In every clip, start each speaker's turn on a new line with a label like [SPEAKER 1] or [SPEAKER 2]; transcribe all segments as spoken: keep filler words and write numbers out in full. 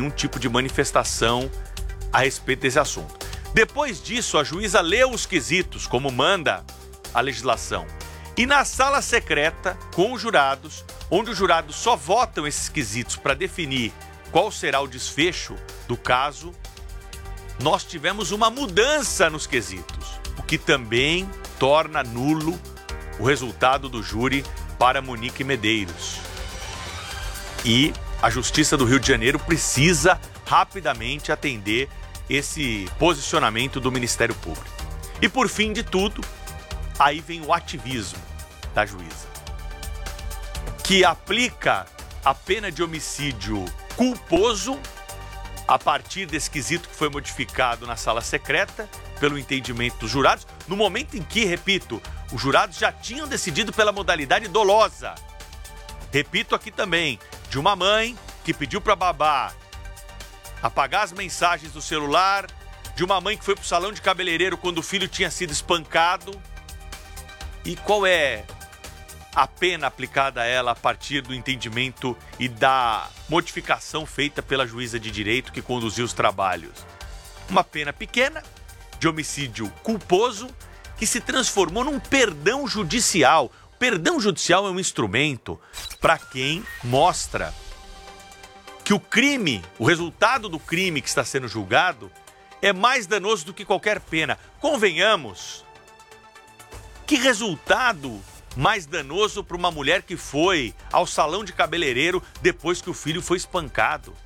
[SPEAKER 1] nenhum tipo de manifestação a respeito desse assunto. Depois disso, a juíza leu os quesitos, como manda a legislação. E na sala secreta, com os jurados, onde os jurados só votam esses quesitos para definir qual será o desfecho do caso, nós tivemos uma mudança nos quesitos, o que também torna nulo o resultado do júri para Monique Medeiros. E a Justiça do Rio de Janeiro precisa rapidamente atender esse posicionamento do Ministério Público. E por fim de tudo, aí vem o ativismo da juíza, que aplica a pena de homicídio culposo a partir desse quesito que foi modificado na sala secreta pelo entendimento dos jurados, no momento em que, repito, os jurados já tinham decidido pela modalidade dolosa. Repito aqui também, de uma mãe que pediu para babá apagar as mensagens do celular, de uma mãe que foi para o salão de cabeleireiro quando o filho tinha sido espancado. E qual é a pena aplicada a ela a partir do entendimento e da modificação feita pela juíza de direito que conduziu os trabalhos? Uma pena pequena, de homicídio culposo, que se transformou num perdão judicial. O perdão judicial é um instrumento para quem mostra que o crime, o resultado do crime que está sendo julgado, é mais danoso do que qualquer pena. Convenhamos, que resultado mais danoso para uma mulher que foi ao salão de cabeleireiro depois que o filho foi espancado?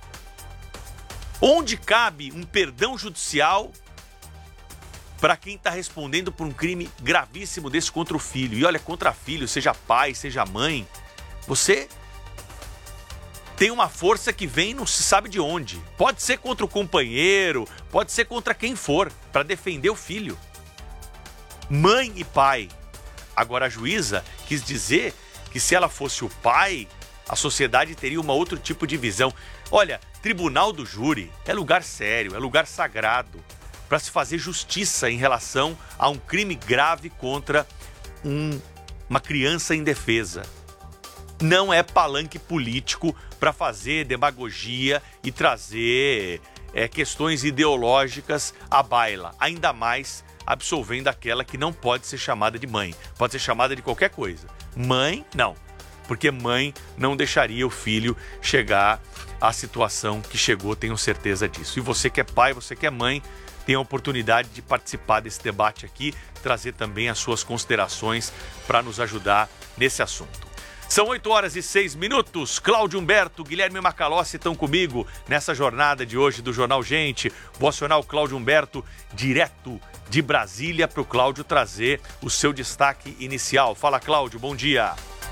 [SPEAKER 1] Onde cabe um perdão judicial para quem está respondendo por um crime gravíssimo desse contra o filho? E olha, contra filho, seja pai, seja mãe, você tem uma força que vem não se sabe de onde. Pode ser contra o companheiro, pode ser contra quem for, para defender o filho. Mãe e pai. Agora a juíza quis dizer que se ela fosse o pai, a sociedade teria um outro tipo de visão. Olha, tribunal do júri é lugar sério, é lugar sagrado para se fazer justiça em relação a um crime grave contra um, uma criança indefesa. Não é palanque político para fazer demagogia e trazer é, questões ideológicas à baila, ainda mais absolvendo aquela que não pode ser chamada de mãe, pode ser chamada de qualquer coisa. Mãe, não, porque mãe não deixaria o filho chegar à situação que chegou, tenho certeza disso. E você que é pai, você que é mãe, tem a oportunidade de participar desse debate aqui, trazer também as suas considerações para nos ajudar nesse assunto. São oito horas e seis minutos. Cláudio Humberto, Guilherme Macalossi estão comigo nessa jornada de hoje do Jornal Gente. Vou acionar o Cláudio Humberto direto de Brasília para o Cláudio trazer o seu destaque inicial. Fala, Cláudio, bom dia.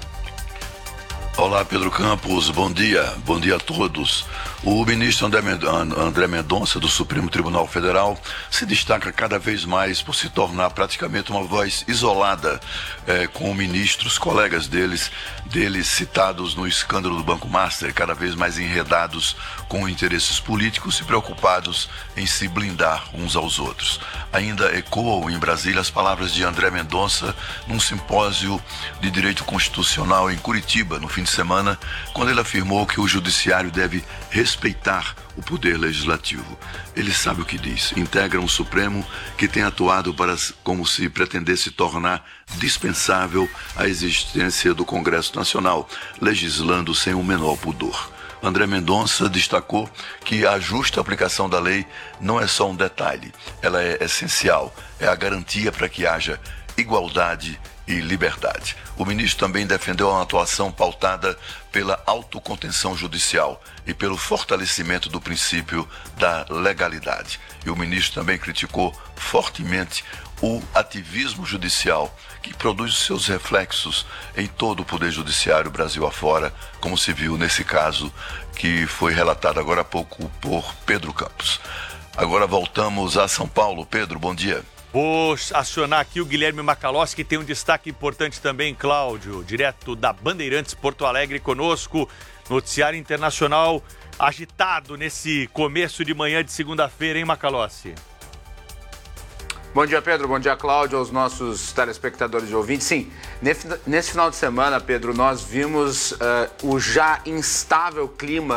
[SPEAKER 2] Olá, Pedro Campos, bom dia, bom dia a todos. O ministro André Mendonça, do Supremo Tribunal Federal, se destaca cada vez mais por se tornar praticamente uma voz isolada, é, com ministros, colegas deles, deles citados no escândalo do Banco Master, cada vez mais enredados com interesses políticos e preocupados em se blindar uns aos outros. Ainda ecoam em Brasília as palavras de André Mendonça num simpósio de direito constitucional em Curitiba, no fim de semana, quando ele afirmou que o judiciário deve respeitar o poder legislativo. Ele sabe o que diz, integra um Supremo que tem atuado para, como se pretendesse tornar dispensável a existência do Congresso Nacional, legislando sem o menor pudor. André Mendonça destacou que a justa aplicação da lei não é só um detalhe, ela é essencial, é a garantia para que haja igualdade e liberdade. O ministro também defendeu uma atuação pautada pela autocontenção judicial e pelo fortalecimento do princípio da legalidade. E o ministro também criticou fortemente o ativismo judicial, que produz seus reflexos em todo o Poder Judiciário Brasil afora, como se viu nesse caso que foi relatado agora há pouco por Pedro Campos. Agora voltamos a São Paulo. Pedro, bom dia.
[SPEAKER 1] Vou acionar aqui o Guilherme Macalossi, que tem um destaque importante também, Cláudio, direto da Bandeirantes, Porto Alegre, conosco. Noticiário internacional agitado nesse começo de manhã de segunda-feira, hein, Macalossi?
[SPEAKER 3] Bom dia, Pedro. Bom dia, Cláudio, aos nossos telespectadores e ouvintes. Sim, nesse final de semana, Pedro, nós vimos uh, o já instável clima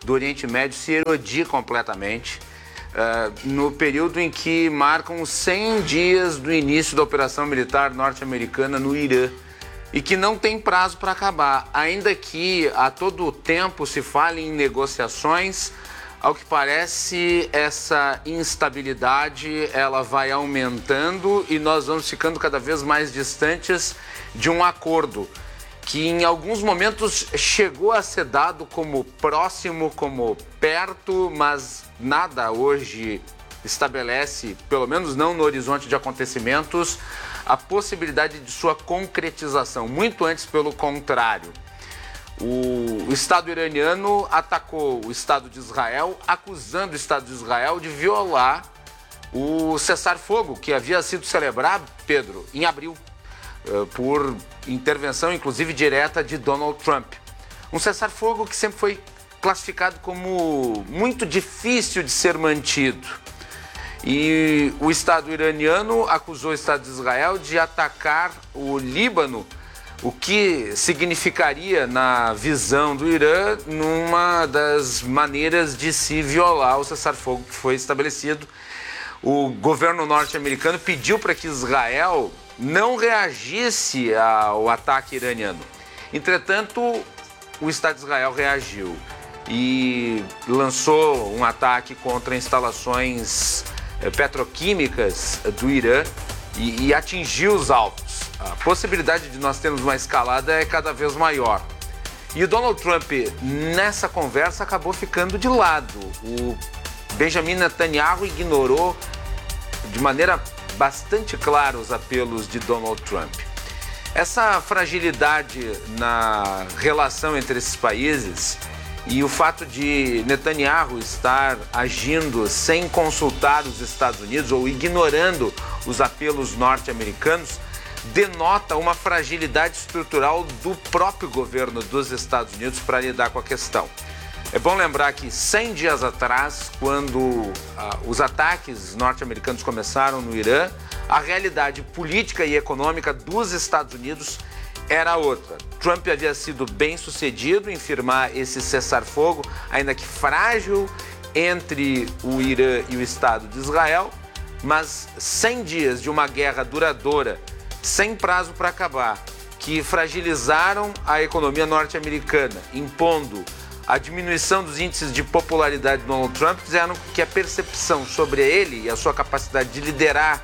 [SPEAKER 3] do Oriente Médio se erodie completamente uh, no período em que marcam os cem dias do início da operação militar norte-americana no Irã e que não tem prazo para acabar, ainda que a todo tempo se fale em negociações. Ao que parece, essa instabilidade ela vai aumentando e nós vamos ficando cada vez mais distantes de um acordo que em alguns momentos chegou a ser dado como próximo, como perto, mas nada hoje estabelece, pelo menos não no horizonte de acontecimentos, a possibilidade de sua concretização. Muito antes, pelo contrário. O Estado iraniano atacou o Estado de Israel, acusando o Estado de Israel de violar o cessar-fogo que havia sido celebrado, Pedro, em abril, por intervenção, inclusive, direta de Donald Trump. Um cessar-fogo que sempre foi classificado como muito difícil de ser mantido. E o Estado iraniano acusou o Estado de Israel de atacar o Líbano, o que significaria, na visão do Irã, numa das maneiras de se violar o cessar-fogo que foi estabelecido. O governo norte-americano pediu para que Israel não reagisse ao ataque iraniano. Entretanto, o Estado de Israel reagiu e lançou um ataque contra instalações petroquímicas do Irã e, e atingiu os alvos. A possibilidade de nós termos uma escalada é cada vez maior. E o Donald Trump, nessa conversa, acabou ficando de lado. O Benjamin Netanyahu ignorou de maneira bastante clara os apelos de Donald Trump. Essa fragilidade na relação entre esses países e o fato de Netanyahu estar agindo sem consultar os Estados Unidos ou ignorando os apelos norte-americanos denota uma fragilidade estrutural do próprio governo dos Estados Unidos para lidar com a questão. É bom lembrar que cem dias atrás, quando ah, os ataques norte-americanos começaram no Irã, a realidade política e econômica dos Estados Unidos era outra. Trump havia sido bem sucedido em firmar esse cessar-fogo, ainda que frágil, entre o Irã e o Estado de Israel, mas cem dias de uma guerra duradoura, sem prazo para acabar, que fragilizaram a economia norte-americana, impondo a diminuição dos índices de popularidade de Donald Trump, fizeram que a percepção sobre ele e a sua capacidade de liderar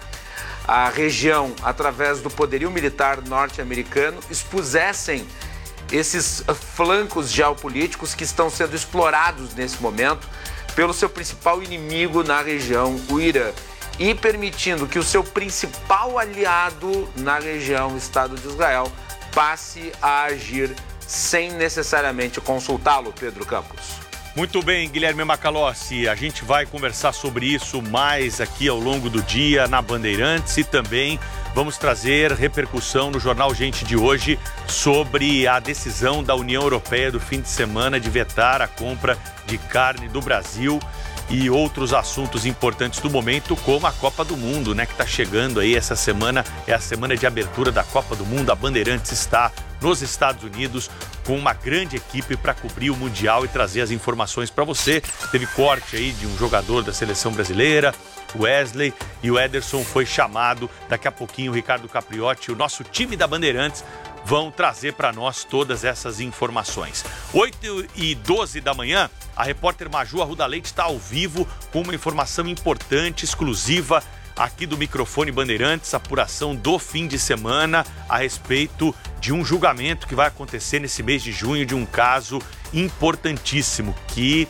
[SPEAKER 3] a região através do poderio militar norte-americano expusessem esses flancos geopolíticos que estão sendo explorados nesse momento pelo seu principal inimigo na região, o Irã, e permitindo que o seu principal aliado na região, o Estado de Israel, passe a agir sem necessariamente consultá-lo, Pedro Campos.
[SPEAKER 1] Muito bem, Guilherme Macalossi, a gente vai conversar sobre isso mais aqui ao longo do dia na Bandeirantes e também vamos trazer repercussão no Jornal Gente de hoje sobre a decisão da União Europeia do fim de semana de vetar a compra de carne do Brasil e outros assuntos importantes do momento, como a Copa do Mundo, né, que está chegando aí essa semana, é a semana de abertura da Copa do Mundo. A Bandeirantes está nos Estados Unidos com uma grande equipe para cobrir o Mundial e trazer as informações para você. Teve corte aí de um jogador da seleção brasileira, Wesley, e o Ederson foi chamado. Daqui a pouquinho o Ricardo Capriotti, o nosso time da Bandeirantes, vão trazer para nós todas essas informações. oito e doze da manhã, a repórter Maju Arruda Leite está ao vivo com uma informação importante, exclusiva aqui do microfone Bandeirantes, apuração do fim de semana a respeito de um julgamento que vai acontecer nesse mês de junho de um caso importantíssimo que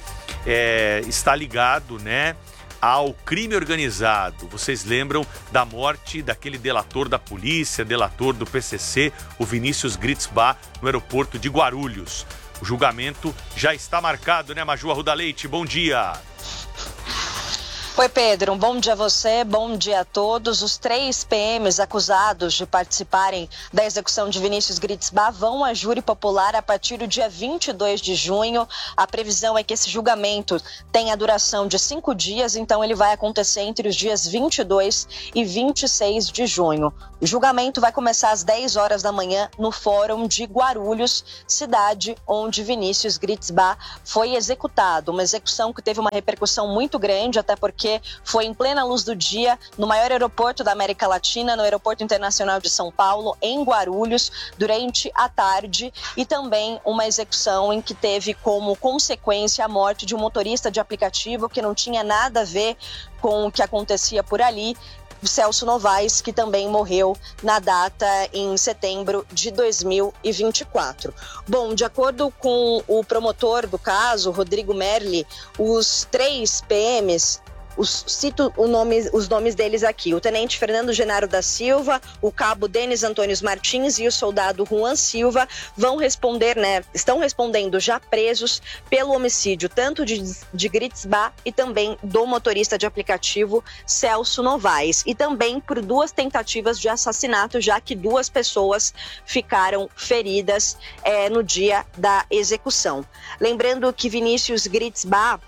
[SPEAKER 1] é, está ligado, né, ao crime organizado. Vocês lembram da morte daquele delator da polícia, delator do P C C, o Vinícius Gritzbach, no aeroporto de Guarulhos. O julgamento já está marcado, né, Maju Arruda Leite? Bom dia!
[SPEAKER 4] Oi, Pedro, um bom dia a você, bom dia a todos. Os três P Ms acusados de participarem da execução de Vinícius Gritzbach vão à júri popular a partir do dia vinte e dois de junho. A previsão é que esse julgamento tenha duração de cinco dias, então ele vai acontecer entre os dias vinte e dois e vinte e seis de junho. O julgamento vai começar às dez horas da manhã no Fórum de Guarulhos, cidade onde Vinícius Gritzbach foi executado. Uma execução que teve uma repercussão muito grande, até porque foi em plena luz do dia, no maior aeroporto da América Latina, no Aeroporto Internacional de São Paulo, em Guarulhos, durante a tarde, e também uma execução em que teve como consequência a morte de um motorista de aplicativo que não tinha nada a ver com o que acontecia por ali, Celso Novaes, que também morreu na data em setembro de dois mil e vinte e quatro. Bom, de acordo com o promotor do caso, Rodrigo Merli, os três P Ms... Os, cito o nome, os nomes deles aqui: o tenente Fernando Genaro da Silva, o cabo Denis Antônio Martins e o soldado Juan Silva vão responder, né? Estão respondendo já presos pelo homicídio tanto de, de Gritzbach e também do motorista de aplicativo Celso Novaes, e também por duas tentativas de assassinato, já que duas pessoas ficaram feridas é, no dia da execução. Lembrando que Vinícius Gritzbach,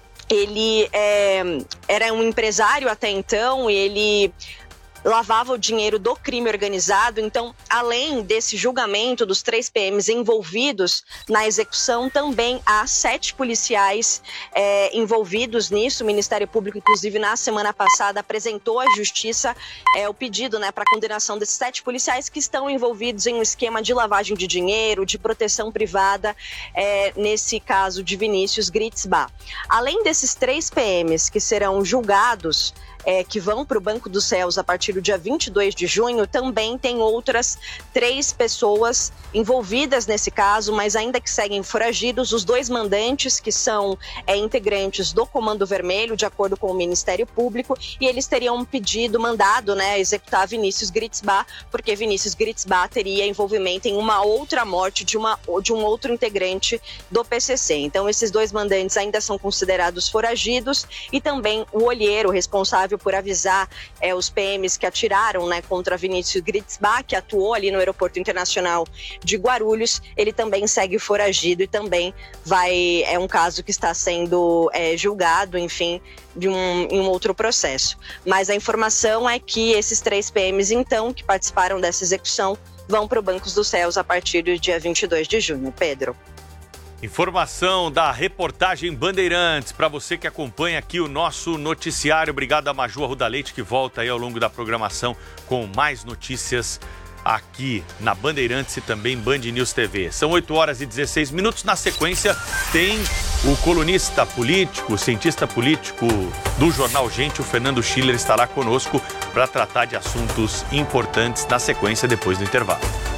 [SPEAKER 4] ele é, era um empresário até então, e ele lavava o dinheiro do crime organizado. Então, além desse julgamento dos três P Ms envolvidos na execução, também há sete policiais é, envolvidos nisso. O Ministério Público, inclusive, na semana passada, apresentou à Justiça é, o pedido, né, para a condenação desses sete policiais que estão envolvidos em um esquema de lavagem de dinheiro, de proteção privada, é, nesse caso de Vinícius Gritzbach. Além desses três P Ms que serão julgados, É, que vão para o Banco dos Réus a partir do dia vinte e dois de junho, também tem outras três pessoas envolvidas nesse caso, mas ainda que seguem foragidos. Os dois mandantes, que são é, integrantes do Comando Vermelho, de acordo com o Ministério Público, e eles teriam um pedido, mandado, né, executar Vinícius Gritzbach, porque Vinícius Gritzbach teria envolvimento em uma outra morte de, uma, de um outro integrante do P C C. Então, esses dois mandantes ainda são considerados foragidos, e também o olheiro responsável por avisar é, os P Ms que atiraram, né, contra Vinícius Gritzbach, que atuou ali no Aeroporto Internacional de Guarulhos, ele também segue foragido e também vai, é um caso que está sendo é, julgado, enfim, de um, em um outro processo. Mas a informação é que esses três P Ms, então, que participaram dessa execução, vão para o Banco dos Réus a partir do dia vinte e dois de junho. Pedro.
[SPEAKER 1] Informação da reportagem Bandeirantes, para você que acompanha aqui o nosso noticiário. Obrigado a Maju Arruda Leite, que volta aí ao longo da programação com mais notícias aqui na Bandeirantes e também Band News T V. São oito horas e dezesseis minutos. Na sequência, tem o colunista político, cientista político do Jornal Gente, o Fernando Schiller, estará conosco para tratar de assuntos importantes na sequência, depois do intervalo.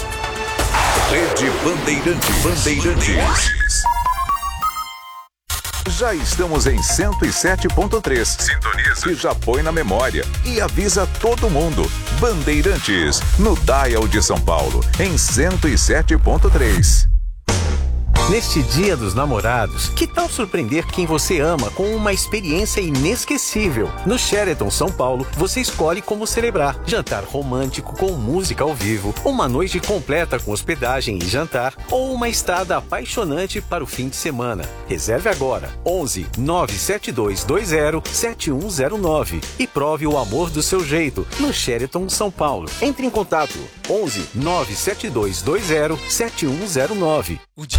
[SPEAKER 5] Rede Bandeirantes. Bandeirantes. Já estamos em cento e sete ponto três. Sintoniza. E já põe na memória. E avisa todo mundo. Bandeirantes, no Dial de São Paulo, em cento e sete ponto três.
[SPEAKER 6] Neste Dia dos Namorados, que tal surpreender quem você ama com uma experiência inesquecível? No Sheraton São Paulo, você escolhe como celebrar. Jantar romântico com música ao vivo, uma noite completa com hospedagem e jantar, ou uma estada apaixonante para o fim de semana. Reserve agora, onze nove sete dois dois zero sete um zero nove, e prove o amor do seu jeito no Sheraton São Paulo. Entre em contato, onze nove sete dois dois zero sete um zero nove.